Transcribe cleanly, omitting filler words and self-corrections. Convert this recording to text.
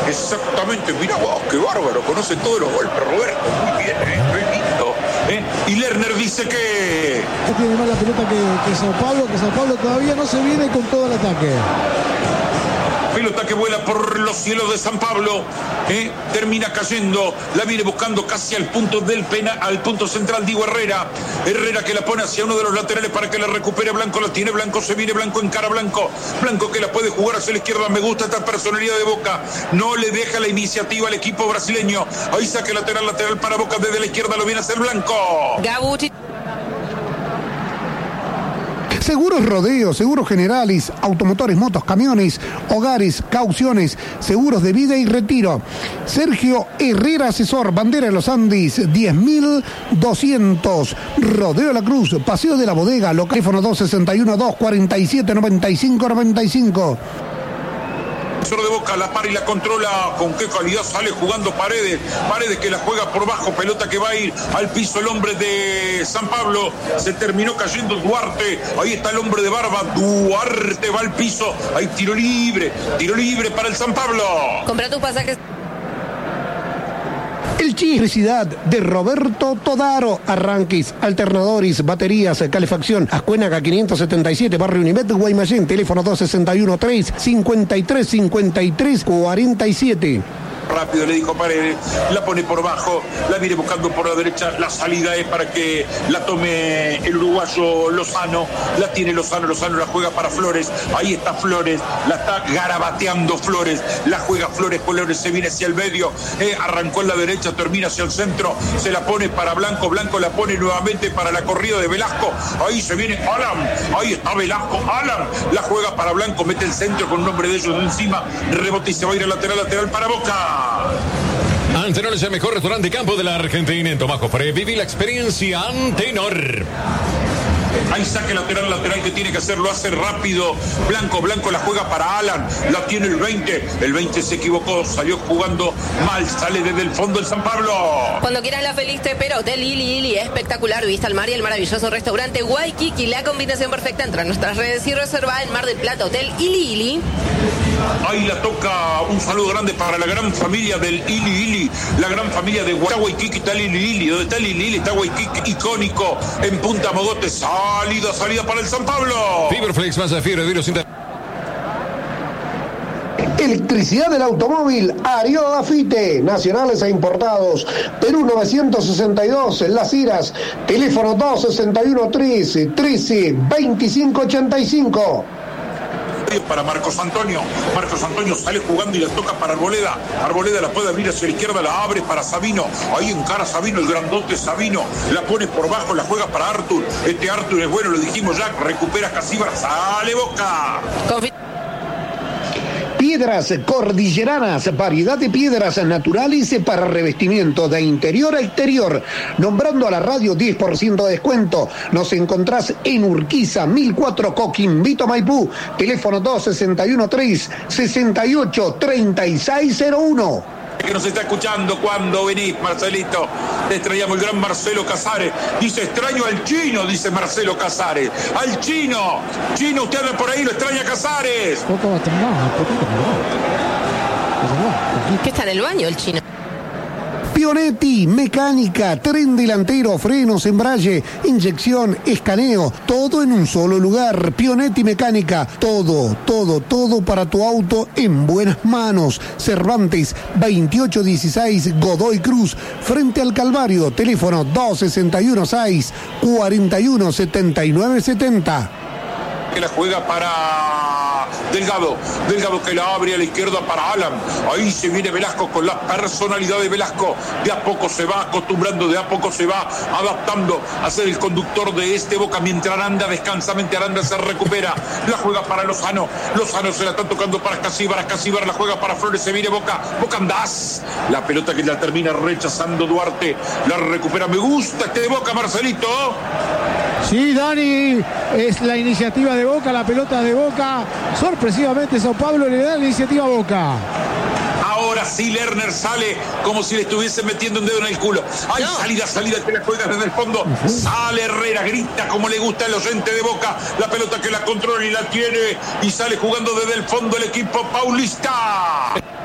Exactamente, mirá vos, qué bárbaro, conoce todos los golpes, Roberto, muy bien, qué lindo. Y Lerner dice que tiene más la pelota que Sao Paulo todavía no se viene con todo el ataque. Pelota que vuela por los cielos de San Pablo, termina cayendo, la viene buscando casi al punto del penal, al punto central Diego Herrera que la pone hacia uno de los laterales para que la recupere Blanco, la tiene Blanco, se viene Blanco, encara Blanco que la puede jugar hacia la izquierda, me gusta esta personalidad de Boca, no le deja la iniciativa al equipo brasileño, ahí saque lateral para Boca desde la izquierda, lo viene a hacer Blanco. Gabuchi. Seguros Rodeo, Seguros Generalis, automotores, motos, camiones, hogares, cauciones, seguros de vida y retiro. Sergio Herrera Asesor, Bandera de los Andes, 10.200. Rodeo La Cruz, Paseo de la Bodega, local teléfono 261-247-95-95. De Boca la para y la controla, con qué calidad sale jugando Paredes que la juega por bajo, pelota que va a ir al piso el hombre de San Pablo, se terminó cayendo Duarte, ahí está el hombre de barba, Duarte va al piso, hay tiro libre para el San Pablo. Compra tus pasajes. El Electricidad de Roberto Todaro. Arranques, alternadores, baterías, calefacción. Ascuénaga 577, Barrio Unimed, Guaymallén. Teléfono 261-3-53-53-47. Rápido, le dijo Paredes, la pone por bajo, la viene buscando por la derecha, la salida es para que la tome el uruguayo Lozano, la tiene Lozano la juega para Flores, ahí está Flores, la está garabateando Flores, la juega Flores se viene hacia el medio, arrancó en la derecha, termina hacia el centro, se la pone para Blanco la pone nuevamente para la corrida de Velasco, ahí se viene Alan, ahí está Velasco, Alan, la juega para Blanco, mete el centro con un nombre de ellos de encima, rebota y se va a ir al lateral para Boca. Antenor es el mejor restaurante de campo de la Argentina. En Tomajo Fre, viví la experiencia Antenor. Hay saque lateral que tiene que hacer, lo hace rápido. Blanco la juega para Alan, la tiene el 20 se equivocó, salió jugando mal, sale desde el fondo el San Pablo. Cuando quieras la feliz te espero, Hotel Ili, espectacular, vista al mar y el maravilloso restaurante Waikiki, la combinación perfecta. Entra a nuestras redes y reserva en Mar del Plata, Hotel Ili. Ahí la toca, un saludo grande para la gran familia del Ili, la gran familia de Waikiki, está el Ili, donde está el Ili, está Waikiki, icónico, en Punta Mogote, salida para el San Pablo. Fiberflex, más de fibra, virus Electricidad del automóvil, Ariodo Afite, nacionales e importados, Perú 962, en Las Iras, teléfono 261-13-2585. Para Marcos Antonio sale jugando y la toca para Arboleda la puede abrir hacia la izquierda, la abre para Sabino, ahí encara Sabino, el grandote Sabino, la pone por bajo, la juega para Artur, Artur es bueno, lo dijimos ya, recupera Casibra, sale Boca. Piedras cordilleranas, variedad de piedras naturales para revestimiento de interior a exterior. Nombrando a la radio 10% de descuento. Nos encontrás en Urquiza, 1004 Coquimbo, Maipú. Teléfono 261-368-3601. Que nos está escuchando cuando venís, Marcelito. Te extrañamos, el gran Marcelo Casares. Dice, extraño al chino, dice Marcelo Casares. Al chino. Chino, usted anda por ahí, lo extraña Casares. Poco va a terminar, ¿Qué está en el baño el chino? Pionetti, mecánica, tren delantero, frenos, embrague, inyección, escaneo, todo en un solo lugar. Pionetti Mecánica, todo para tu auto en buenas manos. Cervantes, 2816, Godoy Cruz, frente al Calvario. Teléfono 261-6-41-7970. Que la juega para Delgado que la abre a la izquierda para Alan, ahí se viene Velasco con la personalidad de Velasco, de a poco se va acostumbrando, de a poco se va adaptando a ser el conductor de este Boca, mientras Aranda descansa, se recupera, la juega para Lozano se la está tocando para Casíbar la juega para Flores, se viene Boca andás, la pelota que la termina rechazando Duarte, la recupera, me gusta este de Boca, Marcelito. Sí, Dani, es la iniciativa de Boca, la pelota de Boca. Sorpresivamente Sao Paulo le da la iniciativa a Boca. Ahora sí Lerner sale como si le estuviese metiendo un dedo en el culo. Hay salida que la juega desde el fondo. Sale Herrera, grita como le gusta el oyente de Boca. La pelota que la controla y la tiene. Y sale jugando desde el fondo el equipo paulista.